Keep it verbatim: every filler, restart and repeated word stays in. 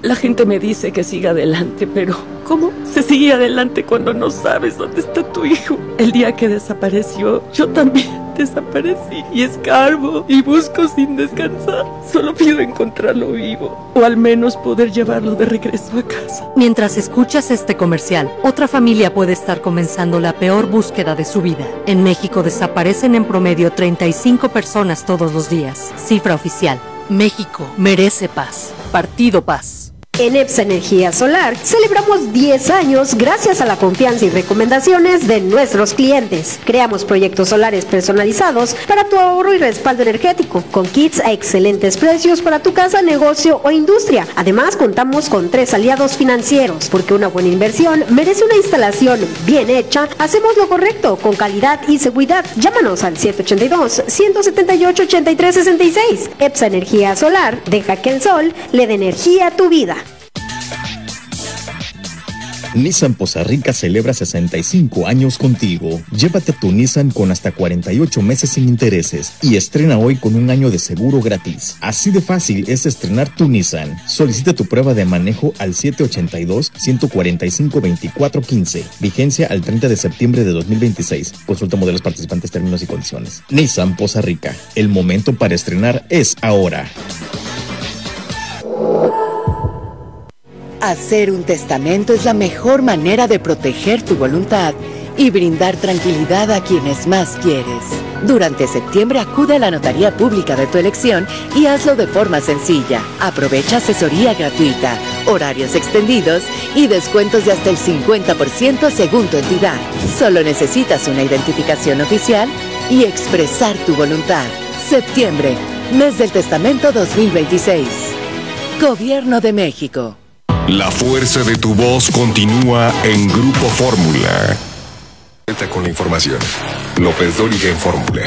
La gente me dice que siga adelante, pero ¿cómo se sigue adelante cuando no sabes dónde está tu hijo? El día que desapareció, yo también desaparecí y escarbo y busco sin descansar. Solo pido encontrarlo vivo, o al menos poder llevarlo de regreso a casa. Mientras escuchas este comercial, otra familia puede estar comenzando la peor búsqueda de su vida. En México desaparecen en promedio treinta y cinco personas todos los días. Cifra oficial. México merece paz. Partido Paz. En EPSA Energía Solar celebramos diez años gracias a la confianza y recomendaciones de nuestros clientes. Creamos proyectos solares personalizados para tu ahorro y respaldo energético, con kits a excelentes precios para tu casa, negocio o industria. Además, contamos con tres aliados financieros, porque una buena inversión merece una instalación bien hecha. Hacemos lo correcto, con calidad y seguridad. Llámanos al siete ocho dos, uno siete ocho, ocho tres seis seis. EPSA Energía Solar, deja que el sol le dé energía a tu vida. Nissan Poza Rica celebra sesenta y cinco años contigo. Llévate tu Nissan con hasta cuarenta y ocho meses sin intereses y estrena hoy con un año de seguro gratis. Así de fácil es estrenar tu Nissan. Solicita tu prueba de manejo al siete ocho dos, uno cuatro cinco, dos cuatro uno cinco. Vigencia al treinta de septiembre de dos mil veintiséis. Consulta modelos participantes, términos y condiciones. Nissan Poza Rica. El momento para estrenar es ahora. Hacer un testamento es la mejor manera de proteger tu voluntad y brindar tranquilidad a quienes más quieres. Durante septiembre acude a la notaría pública de tu elección y hazlo de forma sencilla. Aprovecha asesoría gratuita, horarios extendidos y descuentos de hasta el cincuenta por ciento según tu entidad. Solo necesitas una identificación oficial y expresar tu voluntad. Septiembre, mes del testamento dos mil veintiséis. Gobierno de México. La fuerza de tu voz continúa en Grupo Fórmula. Con la información. López Dóriga en Fórmula.